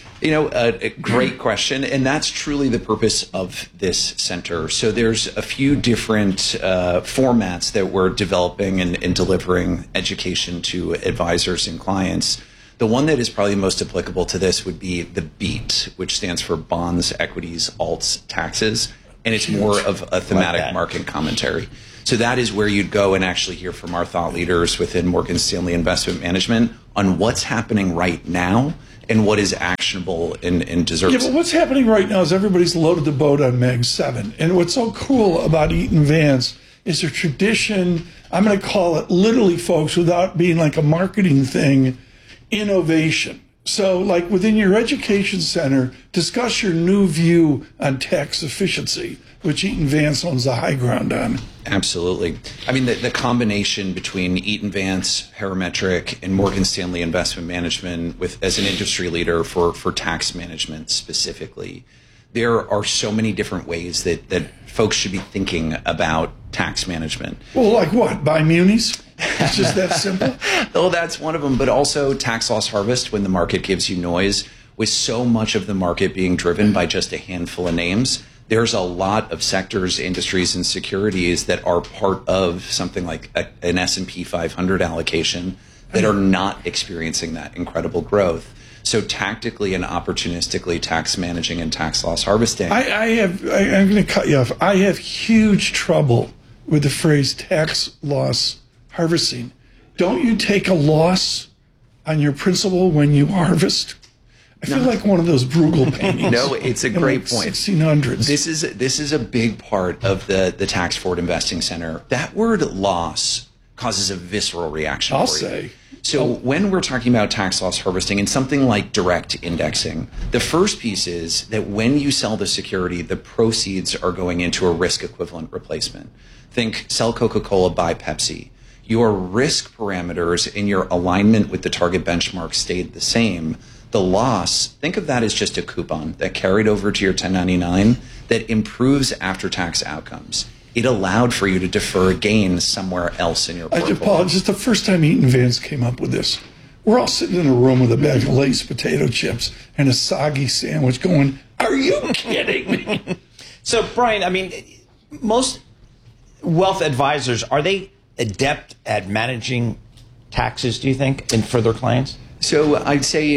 A great question, and that's truly the purpose of this center. So there's a few different formats that we're developing and delivering education to advisors and clients. The one that is probably most applicable to this would be the BEAT, which stands for Bonds, Equities, Alts, Taxes, and it's more of a thematic market commentary. So that is where you'd go and actually hear from our thought leaders within Morgan Stanley Investment Management on what's happening right now and what is actionable and deserves. Yeah, but what's happening right now is everybody's loaded the boat on Mag 7. And what's so cool about Eaton Vance is a tradition, I'm going to call it literally, folks, without being like a marketing thing, innovation. So like within your education center, discuss your new view on tax efficiency, which Eaton Vance owns the high ground on. Absolutely. I mean, the combination between Eaton Vance, Parametric, and Morgan Stanley Investment Management as an industry leader for tax management specifically, there are so many different ways that folks should be thinking about tax management. Well, like what? Buy munis? It's just that simple? Oh, that's one of them. But also tax loss harvest when the market gives you noise. With so much of the market being driven by just a handful of names, there's a lot of sectors, industries, and securities that are part of something like an S&P 500 allocation that are not experiencing that incredible growth. So tactically and opportunistically tax managing and tax loss harvesting. I'm going to cut you off. I have huge trouble with the phrase tax loss harvesting. Don't you take a loss on your principal when you harvest? I feel like one of those Bruegel paintings. No, it's a great point. 1600s. This is a big part of the Tax Forward Investing Center. That word loss causes a visceral reaction. I'll say. So when we're talking about tax loss harvesting and something like direct indexing, the first piece is that when you sell the security, the proceeds are going into a risk equivalent replacement. Think sell Coca-Cola, buy Pepsi. Your risk parameters and your alignment with the target benchmark stayed the same. The loss, think of that as just a coupon that carried over to your 1099 that improves after-tax outcomes. It allowed for you to defer gains somewhere else in your portfolio. I apologize. It's the first time Eaton Vance came up with this. We're all sitting in a room with a bag of Lay's potato chips and a soggy sandwich going, are you kidding me? So, Brian, I mean, most wealth advisors, are they adept at managing taxes, do you think, and for their clients? So I'd say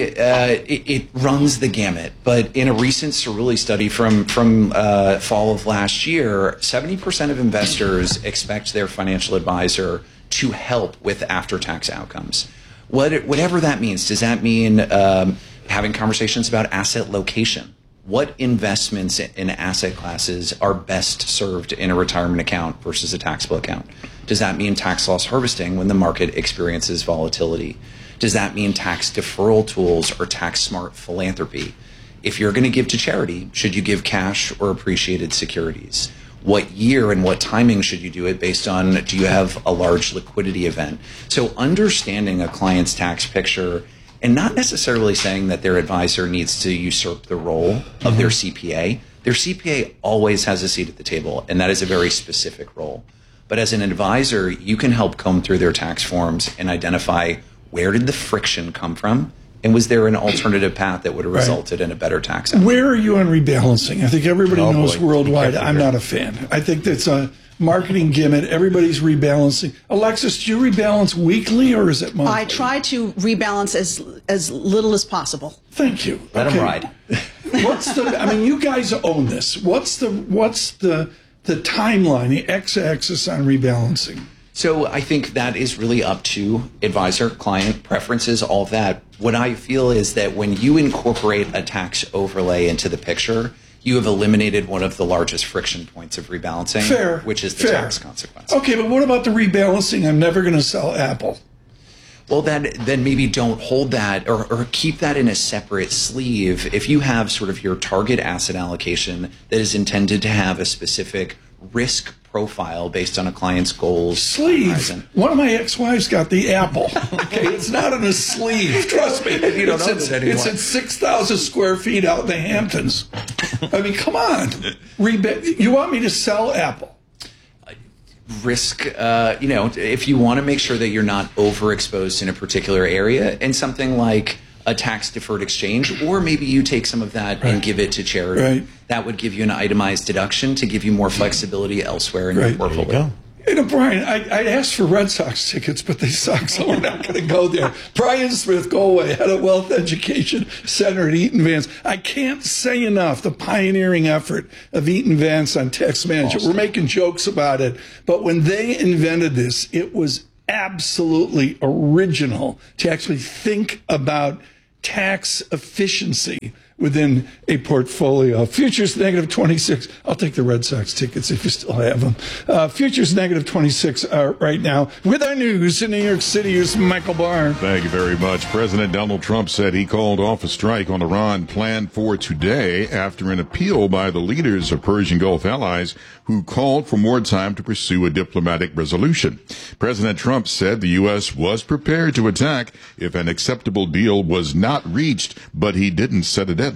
it runs the gamut, but in a recent Cerulli study from fall of last year, 70% of investors expect their financial advisor to help with after-tax outcomes. Whatever that means. Does that mean having conversations about asset location? What investments in asset classes are best served in a retirement account versus a taxable account? Does that mean tax loss harvesting when the market experiences volatility? Does that mean tax deferral tools or tax smart philanthropy? If you're going to give to charity, should you give cash or appreciated securities? What year and what timing should you do it based on? Do you have a large liquidity event? So understanding a client's tax picture and not necessarily saying that their advisor needs to usurp the role of their CPA. Their CPA always has a seat at the table, and that is a very specific role. But as an advisor, you can help comb through their tax forms and identify where did the friction come from, and was there an alternative path that would have resulted in a better tax outcome? Where are you on rebalancing? I think everybody knows worldwide. I'm not a fan. I think that's a marketing gimmick. Everybody's rebalancing. Alexis, do you rebalance weekly or is it monthly? I try to rebalance as little as possible. Thank you. Let them ride. What's the? I mean, you guys own this. What's the timeline? The x-axis on rebalancing. So I think that is really up to advisor, client preferences, all of that. What I feel is that when you incorporate a tax overlay into the picture, you have eliminated one of the largest friction points of rebalancing, which is the tax consequence. Okay, but what about the rebalancing? I'm never going to sell Apple. Well, then maybe don't hold that or keep that in a separate sleeve. If you have sort of your target asset allocation that is intended to have a specific risk profile based on a client's goals. Sleeve. One of my ex-wives got the Apple. Okay, it's not in a sleeve. Trust me. You don't know that anymore. It's at 6,000 square feet out in the Hamptons. I mean, come on. You want me to sell Apple? Risk, if you want to make sure that you're not overexposed in a particular area, and something like a tax-deferred exchange, or maybe you take some of that and give it to charity. Right. That would give you an itemized deduction to give you more flexibility elsewhere in your portfolio. Brian, I asked for Red Sox tickets, but they suck, so we're not going to go there. Brian Smith, Galway, head of Wealth Education Center at Eaton Vance. I can't say enough the pioneering effort of Eaton Vance on tax management. We're making jokes about it, but when they invented this, it was absolutely original to actually think about tax efficiency within a portfolio. Futures negative 26. I'll take the Red Sox tickets if you still have them. Futures negative 26 right now. With our news in New York City, here's Michael Barr. Thank you very much. President Donald Trump said he called off a strike on Iran planned for today after an appeal by the leaders of Persian Gulf allies who called for more time to pursue a diplomatic resolution. President Trump said the U.S. was prepared to attack if an acceptable deal was not reached, but he didn't set a deadline.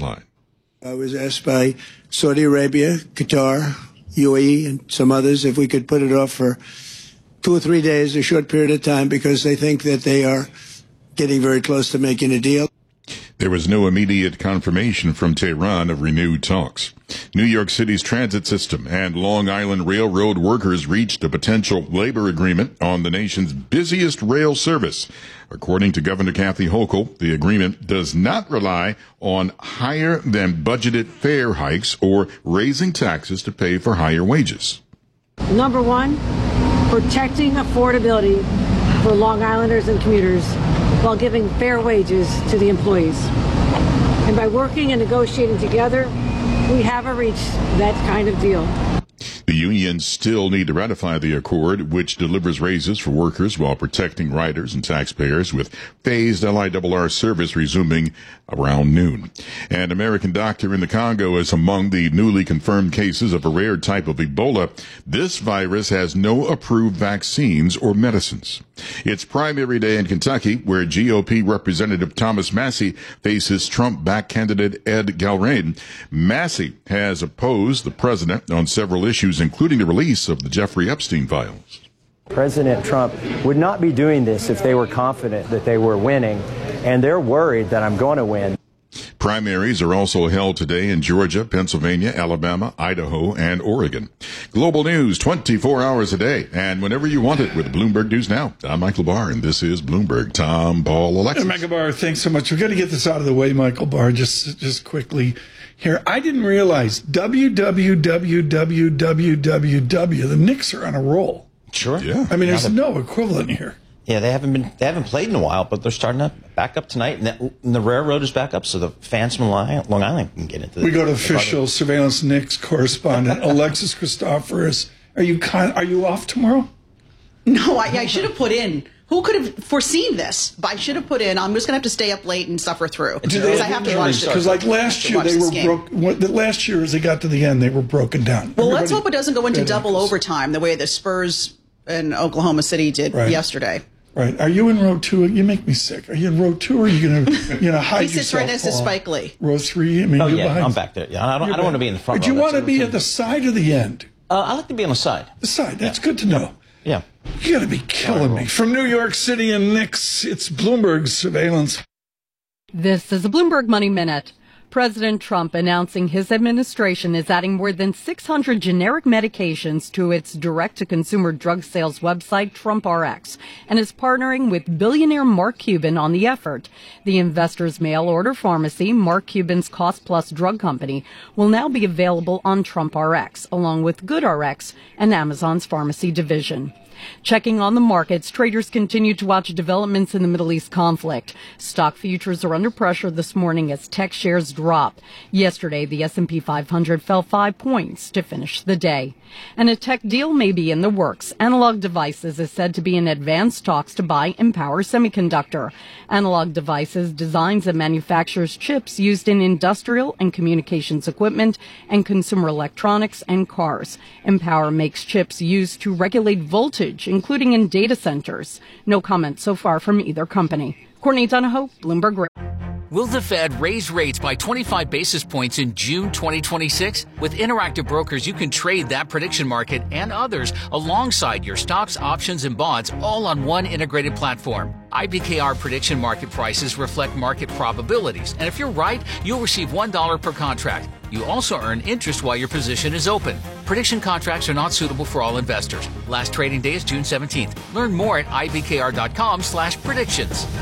I was asked by Saudi Arabia, Qatar, UAE, and some others if we could put it off for 2 or 3 days, a short period of time, because they think that they are getting very close to making a deal. There was no immediate confirmation from Tehran of renewed talks. New York City's transit system and Long Island Railroad workers reached a potential labor agreement on the nation's busiest rail service. According to Governor Kathy Hochul, the agreement does not rely on higher than budgeted fare hikes or raising taxes to pay for higher wages. Number one, protecting affordability for Long Islanders and commuters while giving fair wages to the employees. And by working and negotiating together, we haven't reached that kind of deal. The unions still need to ratify the accord, which delivers raises for workers while protecting riders and taxpayers, with phased LIRR service resuming around noon. An American doctor in the Congo is among the newly confirmed cases of a rare type of Ebola. This virus has no approved vaccines or medicines. It's primary day in Kentucky, where GOP Representative Thomas Massie faces Trump-backed candidate Ed Galbraith. Massie has opposed the president on several issues, including the release of the Jeffrey Epstein files. President Trump would not be doing this if they were confident that they were winning, and they're worried that I'm going to win. Primaries are also held today in Georgia, Pennsylvania, Alabama, Idaho, and Oregon. Global news 24 hours a day and whenever you want it with Bloomberg News Now. I'm Michael Barr, and this is Bloomberg. Tom, Paul, Alexis. Hey, Michael Barr, thanks so much. We've got to get this out of the way, Michael Barr, just quickly here. I didn't realize www. The Knicks are on a roll. Sure. Yeah. I mean, there's no equivalent here. Yeah, they haven't played in a while, but they're starting to back up tonight, and the railroad is back up, so the fans from Long Island can get into. We go to official surveillance Knicks correspondent Alexis Christoforous. Are you off tomorrow? No, I should have put in. Who could have foreseen this? But I should have put in. I'm just going to have to stay up late and suffer through because I have to watch. Because like last year, they were broke. Last year, as they got to the end, they were broken down. Well, let's hope it doesn't go into double overtime the way the Spurs in Oklahoma City did yesterday. Right. Are you in row 2? You make me sick. Are you in row 2 or are you going to hide yourself? He sits right next to Spike Lee. Row 3? I mean, I'm back there. Yeah, I don't want to be in the front row. But you want to be at the side or the end? I like to be on the side. The side. That's good to know. Yeah. You got to be killing me. From New York City and Knicks, it's Bloomberg Surveillance. This is a Bloomberg Money Minute. President Trump announcing his administration is adding more than 600 generic medications to its direct-to-consumer drug sales website, TrumpRx, and is partnering with billionaire Mark Cuban on the effort. The investor's mail-order pharmacy, Mark Cuban's Cost Plus drug company, will now be available on TrumpRx, along with GoodRx and Amazon's pharmacy division. Checking on the markets, traders continue to watch developments in the Middle East conflict. Stock futures are under pressure this morning as tech shares drop. Yesterday, the S&P 500 fell 5 points to finish the day. And a tech deal may be in the works. Analog Devices is said to be in advanced talks to buy Empower Semiconductor. Analog Devices designs and manufactures chips used in industrial and communications equipment and consumer electronics and cars. Empower makes chips used to regulate voltage, including in data centers. No comment so far from either company. Courtney Donahoe, Bloomberg. Will the Fed raise rates by 25 basis points in June 2026? With Interactive Brokers, you can trade that prediction market and others alongside your stocks, options, and bonds, all on one integrated platform. IBKR prediction market prices reflect market probabilities, and if you're right, you'll receive $1 per contract. You also earn interest while your position is open. Prediction contracts are not suitable for all investors. Last trading day is June 17th. Learn more at ibkr.com/predictions.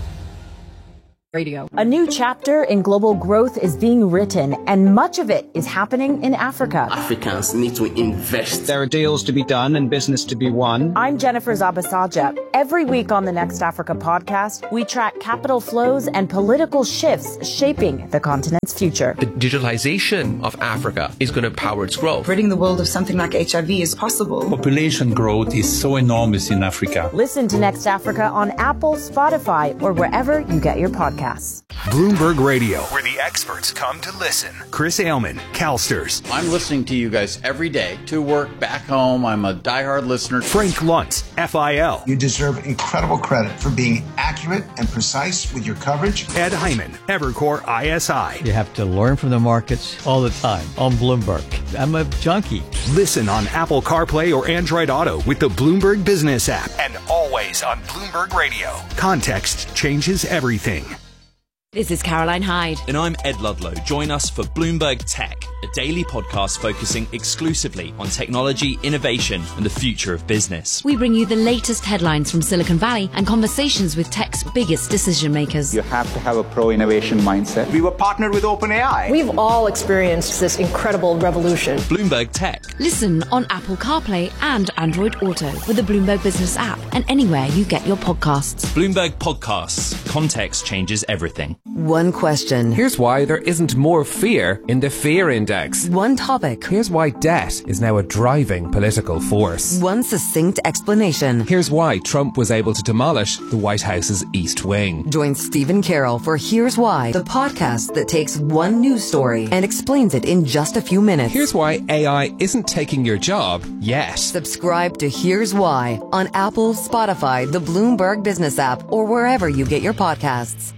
Radio. A new chapter in global growth is being written, and much of it is happening in Africa. Africans need to invest. There are deals to be done and business to be won. I'm Jennifer Zabasaja. Every week on the Next Africa podcast, we track capital flows and political shifts shaping the continent's future. The digitalization of Africa is going to power its growth. Ridding the world of something like HIV is possible. Population growth is so enormous in Africa. Listen to Next Africa on Apple, Spotify, or wherever you get your podcasts. Bloomberg Radio, where the experts come to listen. Chris Ailman, CalSTRS. I'm listening to you guys every day, to work, back home. I'm a diehard listener. Frank Luntz, FIL. You deserve incredible credit for being accurate and precise with your coverage. Ed Hyman, Evercore ISI. You have to learn from the markets all the time on Bloomberg. I'm a junkie. Listen on Apple CarPlay or Android Auto with the Bloomberg Business app, and always on Bloomberg Radio. Context changes everything. This is Caroline Hyde. And I'm Ed Ludlow. Join us for Bloomberg Tech, a daily podcast focusing exclusively on technology, innovation, and the future of business. We bring you the latest headlines from Silicon Valley and conversations with tech's biggest decision makers. You have to have a pro-innovation mindset. We were partnered with OpenAI. We've all experienced this incredible revolution. Bloomberg Tech. Listen on Apple CarPlay and Android Auto with the Bloomberg Business app and anywhere you get your podcasts. Bloomberg Podcasts. Context changes everything. One question. Here's why there isn't more fear in the fear index. One topic. Here's why debt is now a driving political force. One succinct explanation. Here's why Trump was able to demolish the White House's East Wing. Join Stephen Carroll for Here's Why, the podcast that takes one news story and explains it in just a few minutes. Here's why AI isn't taking your job yet. Subscribe to Here's Why on Apple, Spotify, the Bloomberg Business app, or wherever you get your podcasts.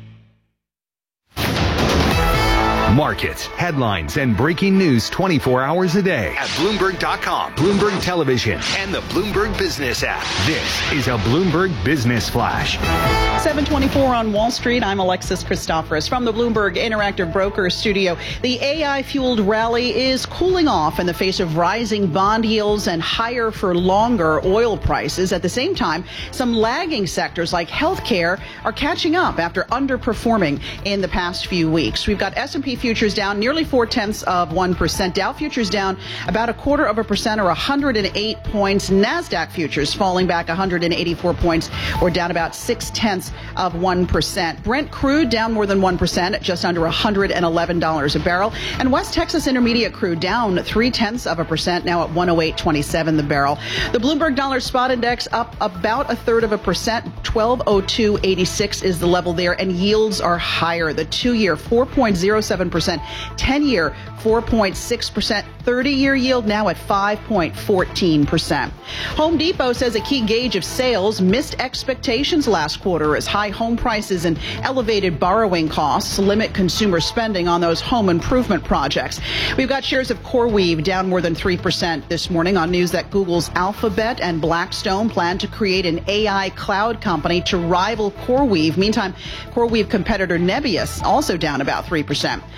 Markets, headlines, and breaking news 24 hours a day at Bloomberg.com, Bloomberg Television, and the Bloomberg Business app. This is a Bloomberg Business Flash. 7:24 on Wall Street. I'm Alexis Christoforous from the Bloomberg Interactive Brokers studio. The AI-fueled rally is cooling off in the face of rising bond yields and higher for longer oil prices. At the same time, some lagging sectors like healthcare are catching up after underperforming in the past few weeks. We've got S&P futures down nearly 0.4%. Dow futures down about 0.25% or 108 points. NASDAQ futures falling back 184 points or down about 0.6%. Brent crude down more than 1% at just under $111 a barrel. And West Texas Intermediate crude down 0.3%, now at 108.27 the barrel. The Bloomberg Dollar Spot Index up about 1/3%. 1202.86 is the level there, and yields are higher. The 2-year 4.07%. 10-year 4.6%, 30-year yield now at 5.14%. Home Depot says a key gauge of sales missed expectations last quarter as high home prices and elevated borrowing costs limit consumer spending on those home improvement projects. We've got shares of CoreWeave down more than 3% this morning on news that Google's Alphabet and Blackstone plan to create an AI cloud company to rival CoreWeave. Meantime, CoreWeave competitor Nebius also down about 3%.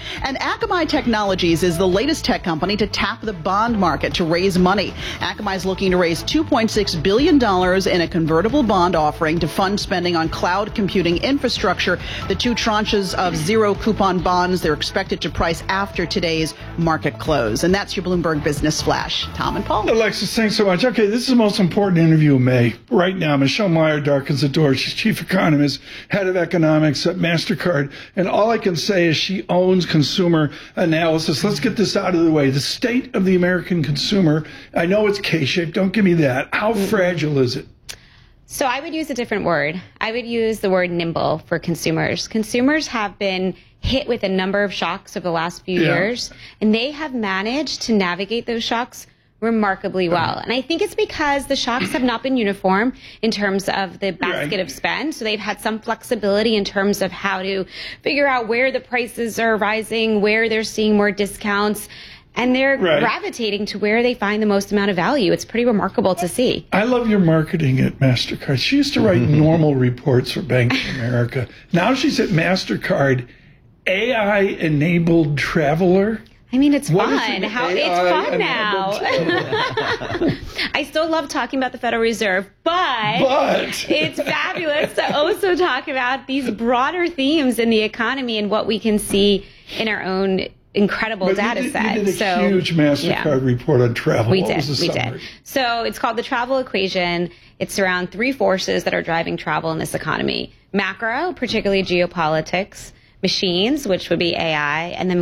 And Akamai Technologies is the latest tech company to tap the bond market to raise money. Akamai is looking to raise $2.6 billion in a convertible bond offering to fund spending on cloud computing infrastructure. The two tranches of zero coupon bonds, they're expected to price after today's market close. And that's your Bloomberg Business Flash. Tom and Paul. Alexis, thanks so much. Okay, this is the most important interview of May. Right now, Michelle Meyer darkens the door. She's chief economist, head of economics at MasterCard. And all I can say is she owns consumer analysis. Let's get this out of the way. The state of the American consumer, I know it's K-shaped. Don't give me that. How fragile is it? So I would use a different word. I would use the word nimble for consumers. Consumers have been hit with a number of shocks over the last few years, and they have managed to navigate those shocks remarkably well. And I think it's because the shocks have not been uniform in terms of the basket of spend. So they've had some flexibility in terms of how to figure out where the prices are rising, where they're seeing more discounts. And they're gravitating to where they find the most amount of value. It's pretty remarkable to see. I love your marketing at MasterCard. She used to write normal reports for Bank of America. Now she's at MasterCard, AI-enabled traveler. I mean, it's fun. It's fun now. I still love talking about the Federal Reserve, but it's fabulous to also talk about these broader themes in the economy and what we can see in our own incredible data set. You did a huge MasterCard report on travel. We did. So it's called the travel equation. It's around three forces that are driving travel in this economy: macro, particularly geopolitics; machines, which would be AI; and then